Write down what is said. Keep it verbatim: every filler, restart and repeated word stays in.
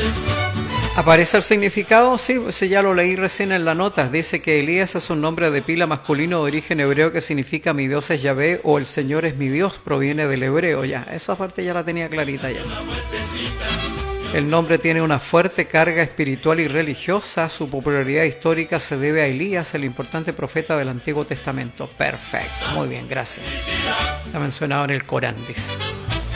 ¿Aparece el significado? Sí, sí, ya lo leí recién en la nota. Dice que Elías es un nombre de pila masculino de origen hebreo que significa mi Dios es Yahvé o el Señor es mi Dios, proviene del hebreo ya. Esa parte ya la tenía clarita ya. El nombre tiene una fuerte carga espiritual y religiosa. Su popularidad histórica se debe a Elías, el importante profeta del Antiguo Testamento. Perfecto, muy bien, gracias. Está mencionado en el Corán, dice.